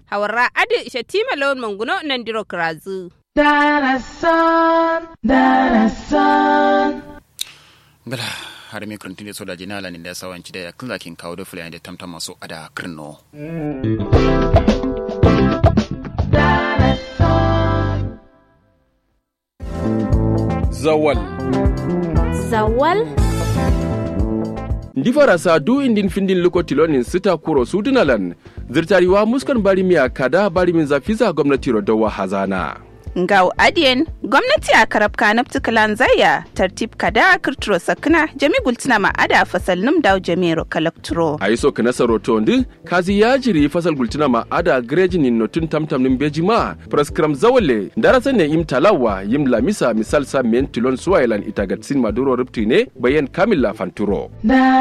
Hawarra adi shatima lawan manguno nan diro krazu. Darasan. Bala har mi kuntin so da jinala ni da sawanci da kan zakin kawo da fulani da tamtam maso ada kirno. Zawal. Ndi farasa du indin findin lokotilonin sita kuro sudunalan zirtariwa muskan bari miya kada bari min zafiza gwamnati rodawa hazana. Ngau adien gwamnati a karab kanab tukalan zaya tartib kada kirturo sakna jami gultina ma ada fasal num daw jamiro kalakturo. Aiso kana saroto ndi kazi yajiri fasal gultina ma ada grejinin notun tamtam nim bejima praskram zawale darasa ne im talawa yim lamisa misal sa men tilon suwailan itagatsin maduro ruptine bayan kamilla fanturo.